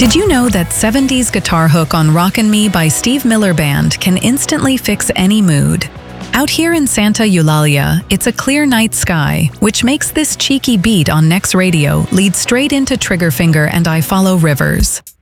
Did you know that 70s guitar hook on Rockin' Me by Steve Miller Band can instantly fix any mood? Out here in Santa Eulalia, it's a clear night sky, which makes this cheeky beat on Next Radio lead straight into Triggerfinger and I Follow Rivers.